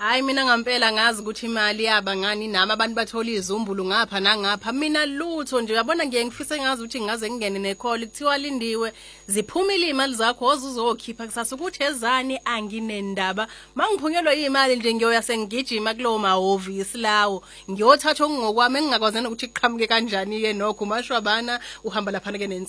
Hayi mina ngempela ngazi ukuthi imali yaba ngani nami abantu bathola izumbulu ngapha nangapha mina lutho nje uyabona ngiye ngifise ngazi ukuthi ngingaze ngingene necall kuthiwa lindiwe ziphumile imali zakho ozuzokhipha kusasa ukuthi ezani anginendaba mangiphunyelwe imali nje ngiyoya sengigijima kulowo mahhovisi lawo ngiyothatha okungokwami engingakwazena ukuthi iqhamuke kanjani ke nokho umashwabana uhamba lapha ke